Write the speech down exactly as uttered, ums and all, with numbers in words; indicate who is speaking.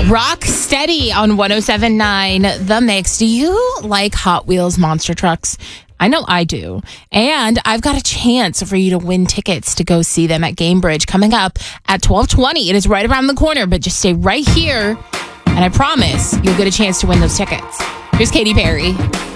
Speaker 1: Rock steady on one oh seven point nine The Mix. Do you like Hot Wheels monster trucks? I know I do. And I've got a chance for you to win tickets to go see them at Gamebridge coming up at twelve twenty. It is right around the corner, but just stay right here. And I promise you'll get a chance to win those tickets. Here's Katy Perry.